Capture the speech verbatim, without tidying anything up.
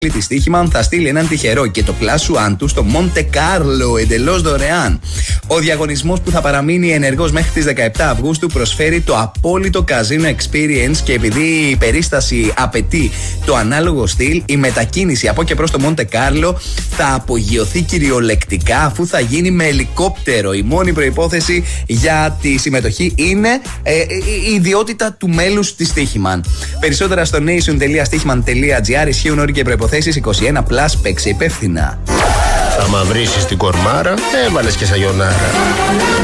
Τη Στοίχημαν θα στείλει έναν τυχερό και το Plus One του στο Μοντε Κάρλο εντελώς δωρεάν. Ο διαγωνισμός, που θα παραμείνει ενεργός μέχρι τις δεκαεπτά Αυγούστου, προσφέρει το απόλυτο Casino Experience, και επειδή η περίσταση απαιτεί το ανάλογο στυλ, η μετακίνηση από και προς το Μοντε Κάρλο θα απογειωθεί κυριολεκτικά, αφού θα γίνει με ελικόπτερο. Η μόνη προϋπόθεση για τη συμμετοχή είναι ε, η ιδιότητα του μέλους της Στοίχημαν. Περισσότερα στο nation τελεία στοίχημαν τελεία gr. Ισχύουν όροι και προϋποθέσεις. είκοσι ένα συν, παίξε υπεύθυνα. Άμα βρίσεις την κορμάρα, έβαλες και σαγιονάρα.